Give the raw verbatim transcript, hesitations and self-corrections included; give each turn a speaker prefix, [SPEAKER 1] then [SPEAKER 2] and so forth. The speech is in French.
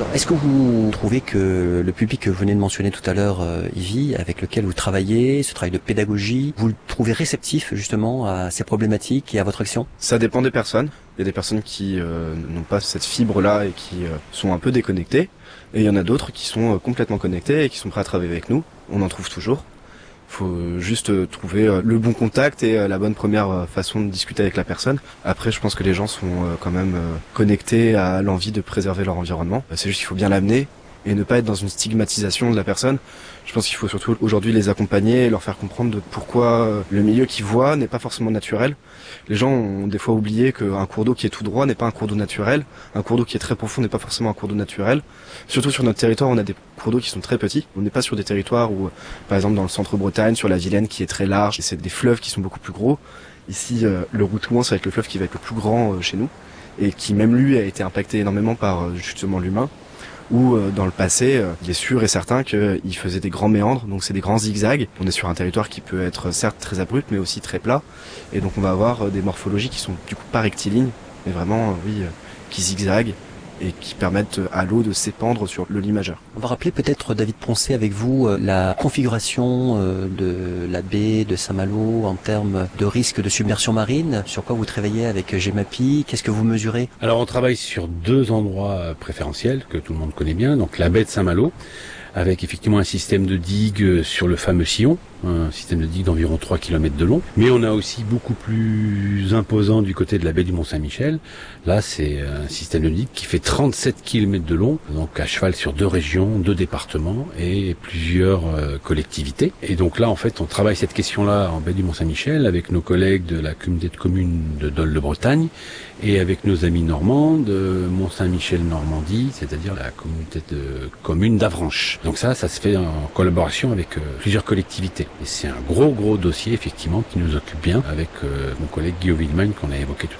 [SPEAKER 1] Alors, est-ce que vous trouvez que le public que vous venez de mentionner tout à l'heure, euh, Yvi, avec lequel vous travaillez, ce travail de pédagogie, vous le trouvez réceptif justement à ces problématiques et à votre action?
[SPEAKER 2] Ça dépend des personnes. Il y a des personnes qui euh, n'ont pas cette fibre-là et qui euh, sont un peu déconnectées. Et il y en a d'autres qui sont euh, complètement connectées et qui sont prêts à travailler avec nous. On en trouve toujours. Il faut juste trouver le bon contact et la bonne première façon de discuter avec la personne. Après, je pense que les gens sont quand même connectés à l'envie de préserver leur environnement. C'est juste qu'il faut bien l'amener et ne pas être dans une stigmatisation de la personne. Je pense qu'il faut surtout aujourd'hui les accompagner et leur faire comprendre de pourquoi le milieu qu'ils voient n'est pas forcément naturel. Les gens ont des fois oublié qu'un cours d'eau qui est tout droit n'est pas un cours d'eau naturel. Un cours d'eau qui est très profond n'est pas forcément un cours d'eau naturel. Surtout sur notre territoire, on a des cours d'eau qui sont très petits. On n'est pas sur des territoires où, par exemple dans le centre-Bretagne, sur la Vilaine qui est très large, et c'est des fleuves qui sont beaucoup plus gros. Ici, euh, le Routouan, ça va être le fleuve qui va être le plus grand euh, chez nous, et qui même lui a été impacté énormément par euh, justement l'humain. Où euh, dans le passé, euh, il est sûr et certain qu'il faisait des grands méandres, donc c'est des grands zigzags. On est sur un territoire qui peut être certes très abrupt, mais aussi très plat. Et donc on va avoir euh, des morphologies qui sont du coup pas rectilignes, mais vraiment, euh, oui, euh, qui zigzaguent et qui permettent à l'eau de s'épandre sur le lit majeur.
[SPEAKER 1] On va rappeler peut-être, David Poncet, avec vous, euh, la configuration euh, de la baie de Saint-Malo en termes de risque de submersion marine. Sur quoi vous travaillez avec Gemapi? Qu'est-ce que vous mesurez?
[SPEAKER 3] Alors on travaille sur deux endroits préférentiels que tout le monde connaît bien. Donc la baie de Saint-Malo, avec effectivement un système de digue sur le fameux sillon, un système de digue d'environ trois kilomètres de long. Mais on a aussi beaucoup plus imposant du côté de la baie du Mont-Saint-Michel. Là, c'est un système de digue qui fait trente-sept kilomètres de long, donc à cheval sur deux régions, deux départements et plusieurs euh, collectivités. Et donc là, en fait, on travaille cette question-là en baie du Mont-Saint-Michel avec nos collègues de la communauté de communes de Dole de Bretagne et avec nos amis normands de Mont-Saint-Michel-Normandie, c'est-à-dire la communauté de communes d'Avranches. Donc ça, ça se fait en collaboration avec euh, plusieurs collectivités. Et c'est un gros, gros dossier, effectivement, qui nous occupe bien avec euh, mon collègue Guillaume Villemagne qu'on a évoqué tout